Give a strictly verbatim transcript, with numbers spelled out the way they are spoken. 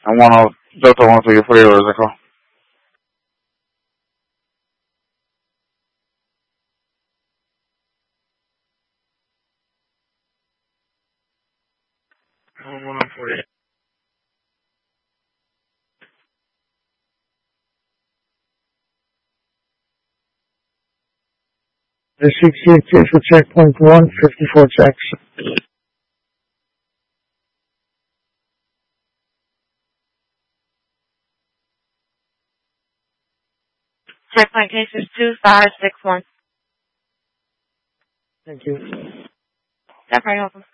I'm one of Delta one three four zero, Echo. one oh four eight. The sixty-eight clear for checkpoint one, fifty-four checks. Checkpoint case is two five six one. Thank you. That's very welcome.